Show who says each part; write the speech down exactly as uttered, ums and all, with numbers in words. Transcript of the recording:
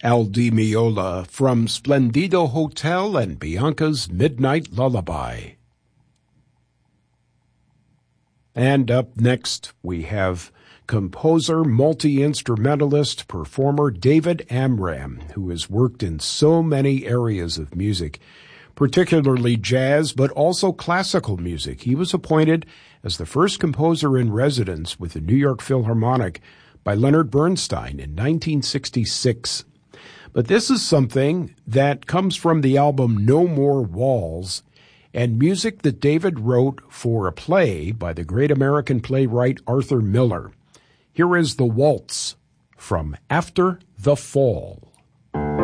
Speaker 1: Al Di Meola from Splendido Hotel and Bianca's Midnight Lullaby. And up next, we have composer, multi-instrumentalist, performer David Amram, who has worked in so many areas of music, particularly jazz, but also classical music. He was appointed as the first composer in residence with the New York Philharmonic by Leonard Bernstein in nineteen sixty-six. But this is something that comes from the album No More Walls, and music that David wrote for a play by the great American playwright Arthur Miller. Here is The Waltz from After the Fall.